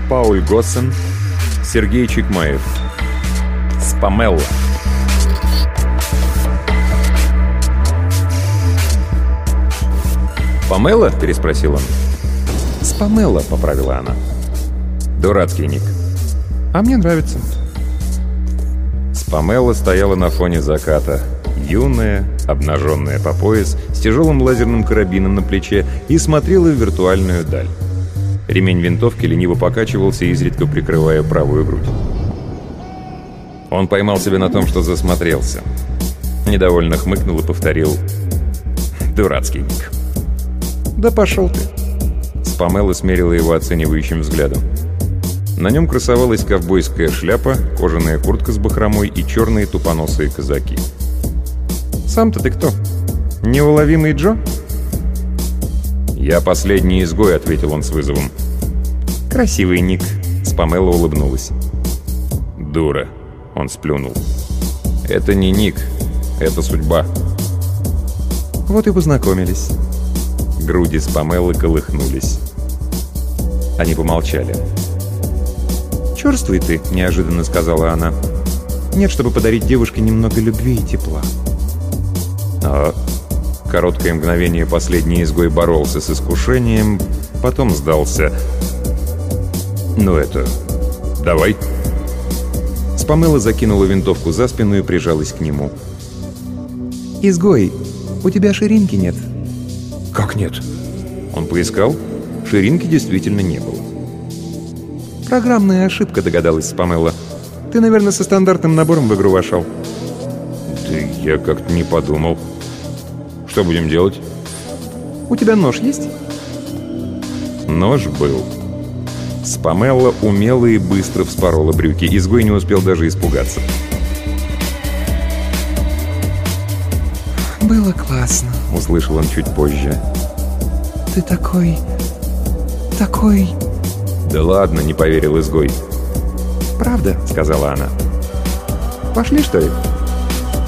Пауль Госсен, Сергей Чикмаев. Спамелла. «Памелла?» — переспросил он. «Спамелла», — поправила она. Дурацкий ник. А мне нравится. Спамелла стояла на фоне заката. Юная, обнаженная по пояс, с тяжелым лазерным карабином на плече, и смотрела в виртуальную даль. Ремень винтовки лениво покачивался, изредка прикрывая правую грудь. Он поймал себя на том, что засмотрелся. Недовольно хмыкнул и повторил: «Дурацкий ник». «Да пошел ты!» Спамелла смерила его оценивающим взглядом. На нем красовалась ковбойская шляпа, кожаная куртка с бахромой и черные тупоносые казаки. «Сам-то ты кто? Неуловимый Джо?» «Я последний изгой», — ответил он с вызовом. «Красивый ник», — Спамелла улыбнулась. «Дура», — он сплюнул. «Это не ник, это судьба». Вот и познакомились. Груди Спамеллы колыхнулись. Они помолчали. «Чёрствый ты», — неожиданно сказала она. «Нет, чтобы подарить девушке немного любви и тепла». Короткое мгновение последний изгой боролся с искушением, потом сдался. «Ну это... давай». Спамелла закинула винтовку за спину и прижалась к нему. «Изгой, у тебя ширинки нет». «Как нет?» Он поискал. Ширинки действительно не было. «Программная ошибка», — догадалась Спамелла. «Ты, наверное, со стандартным набором в игру вошел». «Да я как-то не подумал. Что будем делать?» «У тебя нож есть?» Нож был. Спамелла умело и быстро вспорола брюки. Изгой не успел даже испугаться. «Было классно», — услышал он чуть позже. «Ты такой... «Да ладно», — не поверил изгой. «Правда?» — сказала она. «Пошли, что ли?»